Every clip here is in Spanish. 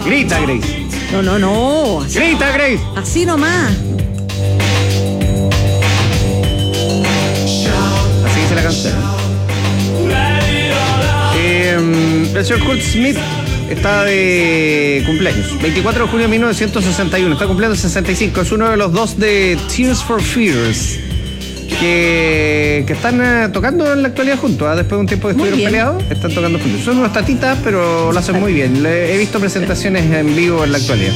Grita, Grace. No. Grita, Grace. Así nomás. Así dice la canción. El señor Kurt Smith está de cumpleaños. 24 de junio de 1961. Está cumpliendo 65. Es uno de los dos de Tears for Fears que están tocando en la actualidad juntos. Después de un tiempo que estuvieron peleados, están tocando juntos. Son unos tatitas, pero lo hacen muy bien. He visto presentaciones en vivo en la actualidad.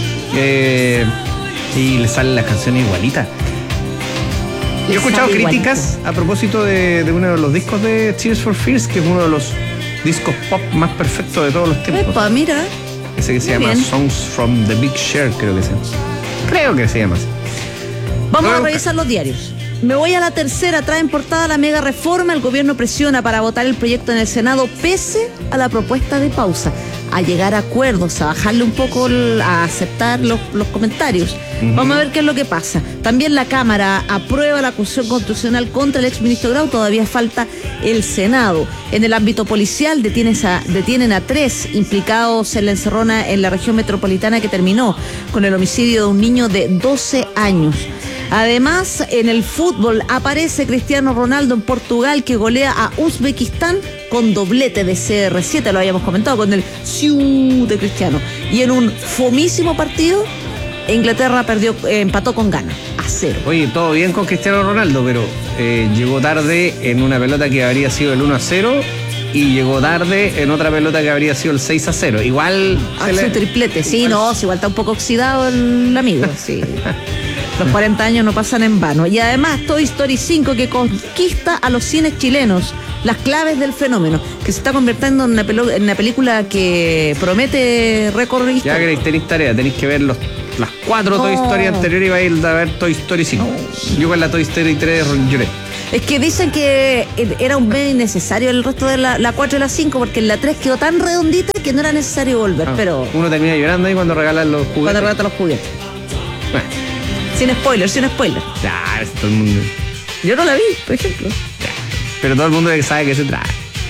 Y le salen las canciones igualitas. Yo he escuchado críticas a propósito de uno de los discos de Tears for Fears, que es uno de los discos pop más perfectos de todos los tiempos. Epa, mira. Ese que se llama Songs from the Big Share, creo que se llama. Creo que se llama así. Vamos a revisar los diarios. Me voy a la tercera. Trae en portada la mega reforma. El gobierno presiona para votar el proyecto en el Senado pese a la propuesta de pausa. A llegar a acuerdos, a bajarle un poco, a aceptar los comentarios. Vamos a ver qué es lo que pasa. También la Cámara aprueba la acusación constitucional contra el exministro Grau. Todavía falta el Senado. En el ámbito policial detienen a 3 implicados en la encerrona en la región metropolitana que terminó con el homicidio de un niño de 12 años. Además, en el fútbol aparece Cristiano Ronaldo en Portugal, que golea a Uzbekistán con doblete de CR7, lo habíamos comentado, con el Siu de Cristiano. Y en un fomísimo partido, Inglaterra empató con Ghana, 0. Oye, todo bien con Cristiano Ronaldo, pero llegó tarde en una pelota que habría sido el 1-0 y llegó tarde en otra pelota que habría sido el 6-0. Igual... Su triplete, sí, igual está un poco oxidado el amigo, sí. Los 40 años no pasan en vano. Y además Toy Story 5, que conquista a los cines chilenos. Las claves del fenómeno, que se está convirtiendo en una película que promete récord histórico. Ya, Grace, tenéis tarea, tenéis que ver las 4 Toy Story anteriores y vais a ir a ver Toy Story 5. Yo con la Toy Story 3 lloré. Es que dicen que era un medio innecesario el resto de la 4 y la 5, porque en la 3 quedó tan redondita que no era necesario volver. Pero uno termina llorando ahí cuando regalan los juguetes. Cuando regalan los juguetes. Bueno. Sin spoiler. Ya, todo el mundo. Yo no la vi, por ejemplo. Ya. Pero todo el mundo sabe que se trae.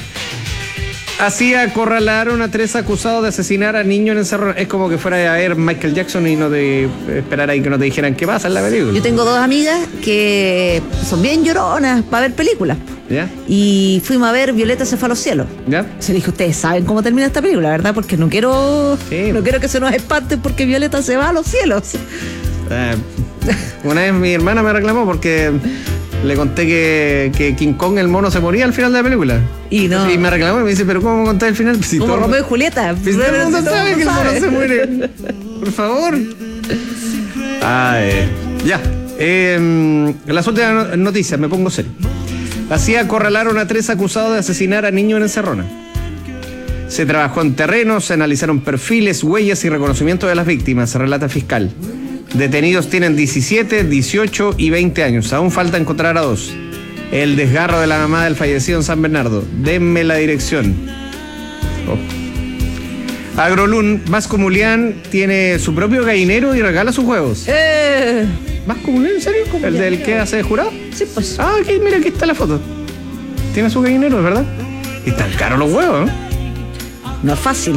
Así acorralaron a 3 acusados de asesinar a niños en encerrona. Es como que fuera a ver Michael Jackson y no te esperar ahí que no te dijeran qué pasa en la película. Yo tengo 2 amigas que son bien lloronas para ver películas. ¿Ya? Y fuimos a ver Violeta se fue a los cielos. ¿Ya? Se dije, ustedes saben cómo termina esta película, ¿verdad? Porque no quiero que se nos espanten porque Violeta se va a los cielos. Una vez mi hermana me reclamó porque le conté que King Kong, el mono, se moría al final de la película. Y me reclamó y me dice, ¿pero cómo me conté el final? Si como Romeo y Julieta. Si todo el mundo sabe que el mono se muere. Por favor. Ya. Las últimas noticias, me pongo serio. Así acorralaron a 3 acusados de asesinar a niños en encerrona. Se trabajó en terrenos, se analizaron perfiles, huellas y reconocimiento de las víctimas, se relata fiscal. Detenidos tienen 17, 18 y 20 años. Aún falta encontrar a 2. El desgarro de la mamá del fallecido en San Bernardo. Denme la dirección. Agrolun, Vasco Mulián tiene su propio gallinero y regala sus huevos. ¿Vasco Mulián, en serio? ¿El del que hace de jurado? Sí, pues. Aquí, mira, aquí está la foto. Tiene su gallinero, ¿es verdad? Y están caros los huevos, ¿no? No es fácil.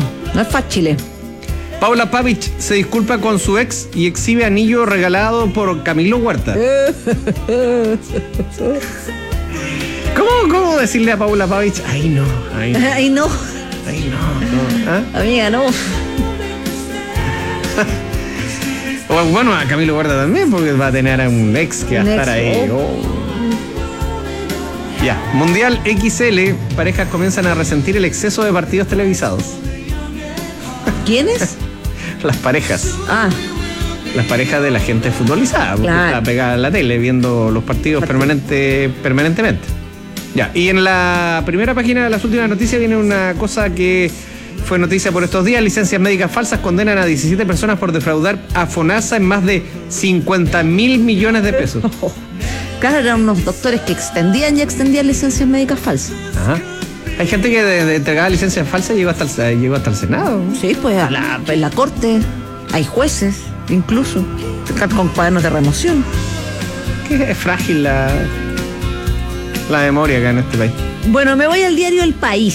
Paula Pavich se disculpa con su ex y exhibe anillo regalado por Camilo Huerta. ¿Cómo decirle a Paula Pavich? Ay, no. ¿Ah? Amiga, no. O bueno, a Camilo Huerta también, porque va a tener a un ex que va a estar ahí. Ya, Mundial XL, parejas comienzan a resentir el exceso de partidos televisados. ¿Quiénes? Las parejas. Las parejas de la gente futbolizada, porque está pegada a la tele viendo los partidos permanentemente. Ya, y en la primera página de las últimas noticias viene una cosa que fue noticia por estos días. Licencias médicas falsas condenan a 17 personas por defraudar a FONASA en más de 50.000 millones de pesos. Claro, eran unos doctores que extendían licencias médicas falsas. Ajá. Hay gente que de entregaba licencias falsas llegó hasta el Senado. Sí, pues en la corte hay jueces, incluso, con cuadernos de remoción. Que es frágil la memoria acá en este país. Bueno, me voy al diario El País.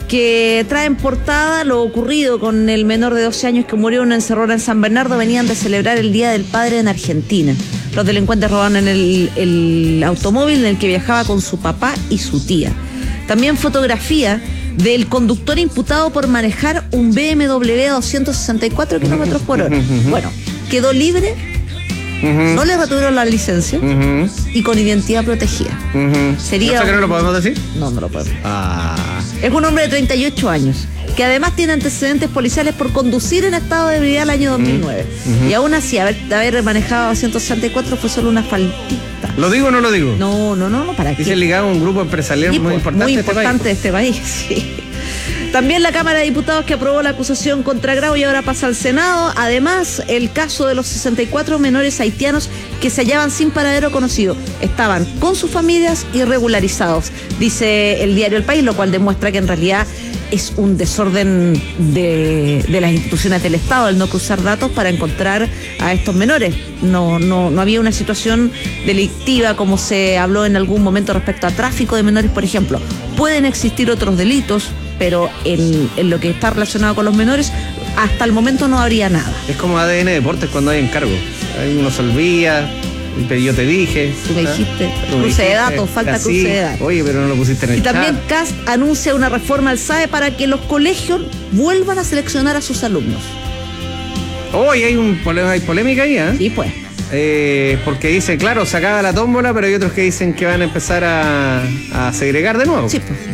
que trae en portada lo ocurrido con el menor de 12 años que murió en una encerrona en San Bernardo. Venían de celebrar el Día del Padre en Argentina. Los delincuentes robaron en el automóvil en el que viajaba con su papá y su tía. También fotografía del conductor imputado por manejar un BMW a 264 kilómetros por hora. Bueno, quedó libre, no le retuvieron la licencia y con identidad protegida. Sería. ¿No que no lo podemos decir? No lo podemos. Es un hombre de 38 años, que además tiene antecedentes policiales por conducir en estado de ebriedad el año 2009. Y aún así, haber manejado a 264 fue solo una faltita. ¿Lo digo o no lo digo? No, ¿para qué? Dice ligado a un grupo empresarial Sí, muy importante de este país. Sí. También la Cámara de Diputados que aprobó la acusación contra Grau y ahora pasa al Senado. Además, el caso de los 64 menores haitianos que se hallaban sin paradero conocido. Estaban con sus familias y regularizados, dice el diario El País, lo cual demuestra que en realidad es un desorden de las instituciones del Estado el no cruzar datos para encontrar a estos menores. No había una situación delictiva como se habló en algún momento respecto a tráfico de menores, por ejemplo. Pueden existir otros delitos, pero en lo que está relacionado con los menores, hasta el momento no habría nada. Es como ADN Deportes cuando hay encargo. Uno se olvida, pero yo te dije. Tú me dijiste, cruce de datos, falta cruce de datos. Oye, pero no lo pusiste en el chat. Y también CAS anuncia una reforma al SAE para que los colegios vuelvan a seleccionar a sus alumnos. Hoy hay polémica ahí, ¿eh? Sí, pues. Porque dice, claro, se acaba la tómbola, pero hay otros que dicen que van a empezar a segregar de nuevo. Sí, pues.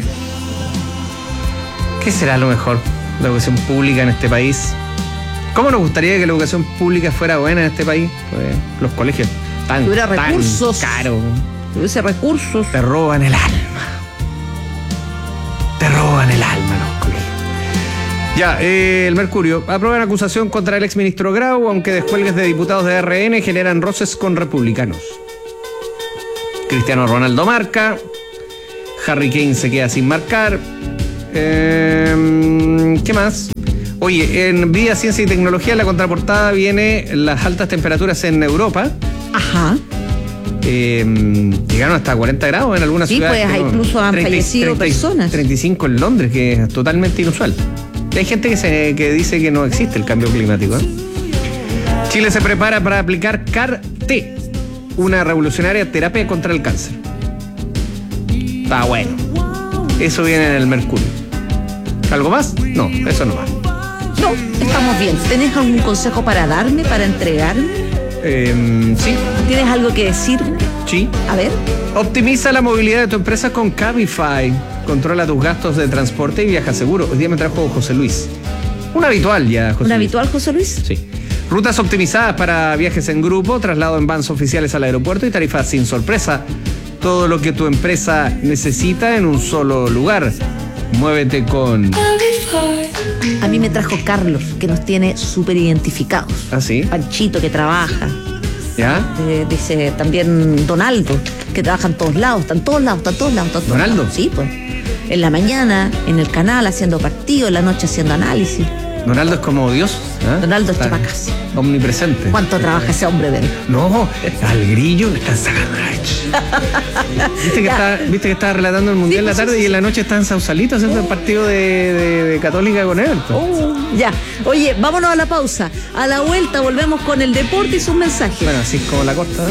¿Qué será lo mejor? La educación pública en este país. ¿Cómo nos gustaría que la educación pública fuera buena en este país? Pues los colegios tan recursos, caros. Tuviese recursos. Te roban el alma. Te roban el alma los colegios. Ya, el Mercurio. Aprueban acusación contra el exministro Grau, aunque descuelgues de diputados de RN generan roces con republicanos. Cristiano Ronaldo marca. Harry Kane se queda sin marcar. ¿Qué más? Oye, en Vida, Ciencia y Tecnología, en la contraportada viene las altas temperaturas en Europa. Ajá. Llegaron hasta 40 grados en algunas ciudades. Sí, pues incluso han fallecido personas. 35 en Londres, que es totalmente inusual. Hay gente que dice que no existe el cambio climático, ¿eh? Chile se prepara para aplicar CAR-T, una revolucionaria terapia contra el cáncer. Está bueno. Eso viene en el Mercurio. ¿Algo más? No, eso no más. No, estamos bien. ¿Tenés algún consejo para darme, para entregarme? Sí. ¿Tienes algo que decirme? Sí. A ver. Optimiza la movilidad de tu empresa con Cabify. Controla tus gastos de transporte y viaja seguro. Hoy día me trajo José Luis. Un habitual ya, José Luis. ¿Un habitual, José Luis? Sí. Rutas optimizadas para viajes en grupo, traslado en vans oficiales al aeropuerto y tarifas sin sorpresa. Todo lo que tu empresa necesita en un solo lugar. Muévete con... A mí me trajo Carlos, que nos tiene súper identificados. ¿Ah, sí? Panchito, que trabaja. ¿Ya? Dice también Donaldo, que trabaja en todos lados, están todos lados. ¿Donaldo? Sí, pues. En la mañana, en el canal, haciendo partido, en la noche haciendo análisis. Donaldo es como Dios. ¿Eh? Donaldo es chapacas. Omnipresente. ¿Cuánto trabaja ese hombre de él? No, al grillo le están sacando la leche. ¿Viste que estaba relatando el Mundial la tarde y en la noche está en Sausalito haciendo el partido de Católica con Everton? Ya. Oye, vámonos a la pausa. A la vuelta volvemos con el deporte y sus mensajes. Bueno, así es como la costa.